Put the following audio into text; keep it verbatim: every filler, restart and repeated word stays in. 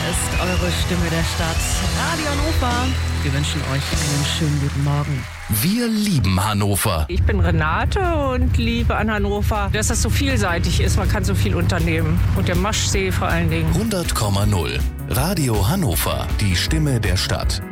ist eure Stimme der Stadt, Radio Hannover. Wir wünschen euch einen schönen guten Morgen. Wir lieben Hannover. Ich bin Renate und liebe an Hannover, dass das so vielseitig ist. Man kann so viel unternehmen. Und der Maschsee vor allen Dingen. hundert Komma null. Radio Hannover. Die Stimme der Stadt.